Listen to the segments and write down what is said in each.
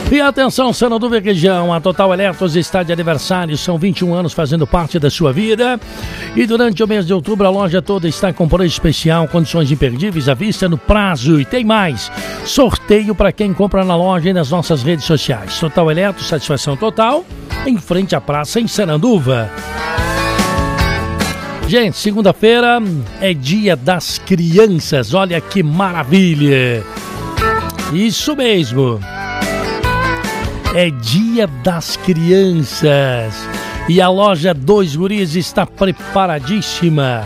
E atenção, Sananduva e região, a Total Eletros está de aniversário, são 21 anos fazendo parte da sua vida. E durante o mês de outubro a loja toda está com preço especial, condições imperdíveis à vista no prazo. E tem mais, sorteio para quem compra na loja e nas nossas redes sociais. Total Eletros, satisfação total, em frente à praça em Sananduva. Gente, segunda-feira é dia das crianças, olha que maravilha. Isso mesmo. É dia das crianças e a loja Dois Guris está preparadíssima.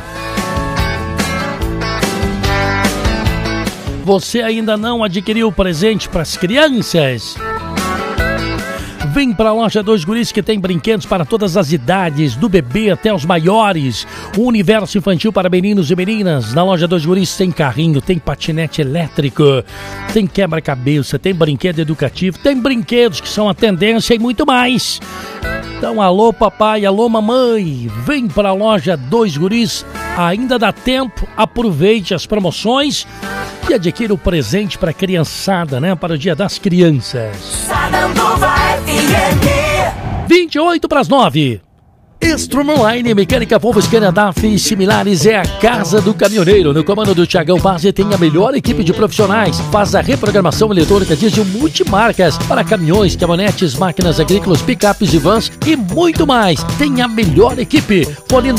Você ainda não adquiriu o presente para as crianças? Vem para a loja Dois Guris que tem brinquedos para todas as idades, do bebê até os maiores. O universo infantil para meninos e meninas. Na loja Dois Guris tem carrinho, tem patinete elétrico, tem quebra-cabeça, tem brinquedo educativo, tem brinquedos que são a tendência e muito mais. Então, alô papai, alô mamãe, vem para a loja Dois Guris. Ainda dá tempo, aproveite as promoções e adquira o presente para a criançada, né? Para o Dia das Crianças. Sananduva FM. 8:38. Strumline, mecânica Volvo, Scania, DAF e similares é a casa do caminhoneiro. No comando do Thiagão Base tem a melhor equipe de profissionais. Faz a reprogramação eletrônica diesel multimarcas para caminhões, caminhonetes, máquinas agrícolas, picapes e vans e muito mais. Tem a melhor equipe. Fone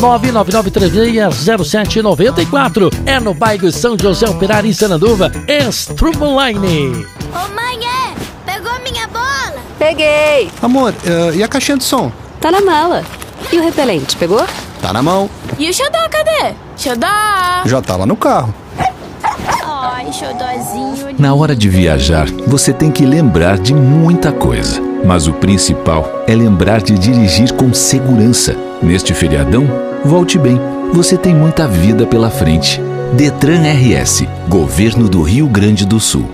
999360794. É no bairro São José Operário em Sananduva. Strumline. Ô mãe, pegou minha bola? Peguei. Amor, e a caixinha de som? Tá na mala. E o repelente, pegou? Tá na mão. E o xodó, cadê? Xodó! Já tá lá no carro. Ai, xodózinho. Na hora de viajar, você tem que lembrar de muita coisa. Mas o principal é lembrar de dirigir com segurança. Neste feriadão, volte bem. Você tem muita vida pela frente. Detran RS, Governo do Rio Grande do Sul.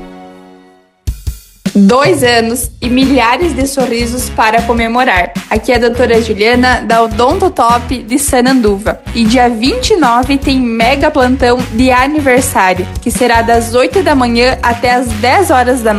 2 anos e milhares de sorrisos para comemorar. Aqui é a doutora Juliana da Odontotop de Sananduva. E dia 29 tem mega plantão de aniversário, que será das 8 da manhã até as 10 horas da noite.